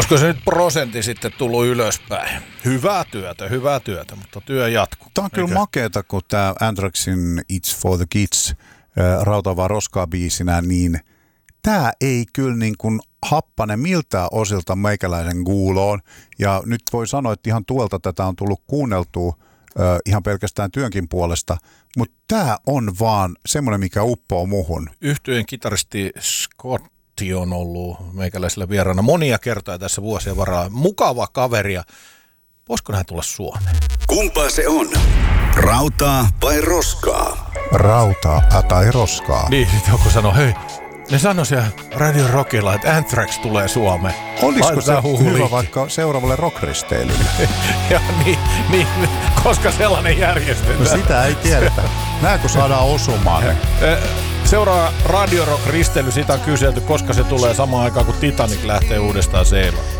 Olisiko se nyt prosentti sitten tullut ylöspäin? Hyvää työtä, mutta työ jatkuu. Tämä on kyllä makeeta, kun tämä Anthraxin It's for the Kids Rautavaa roskaa biisinä, niin tämä ei kyllä niin kuin happane miltään osilta meikäläisen kuuloon. Ja nyt voi sanoa, että ihan tuolta tätä on tullut kuunneltua ihan pelkästään työnkin puolesta, mutta tämä on vaan semmoinen, mikä uppoo muhun. Yhtyeen kitaristi Scotti on ollut meikäläisellä vieraana monia kertoja tässä vuosien varaa. Mukava kaveri ja voisiko hän tulla Suomeen? Kumpaa se on? Rautaa vai roskaa? Rautaa tai roskaa. Niin, sitten joku sanoi, hei, ne sanoi siellä Radio Rockilla, että Anthrax tulee Suomeen. Olisiko se hyvä vaikka seuraavalle rockristeilylle? Ja niin, koska sellainen järjestetään. No sitä ei tiedetä. Näin kun saadaan osumaan. Seuraava Radio Rock-risteily, siitä on kyselty, koska se tulee samaan aikaan, kun Titanic lähtee uudestaan seilaan.